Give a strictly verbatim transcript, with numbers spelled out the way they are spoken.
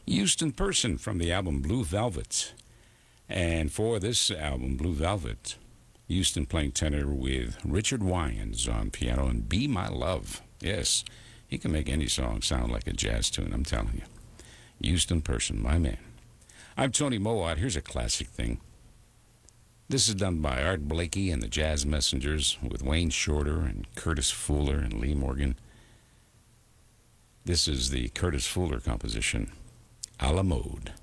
Houston Person from the album Blue Velvet. And for this album, Blue Velvet, Houston playing tenor with Richard Wyans on piano and Be My Love. Yes, he can make any song sound like a jazz tune, I'm telling you. Houston Person, my man. I'm Tony Mowat. Here's a classic thing. This is done by Art Blakey and the Jazz Messengers with Wayne Shorter and Curtis Fuller and Lee Morgan. This is the Curtis Fuller composition, A La Mode.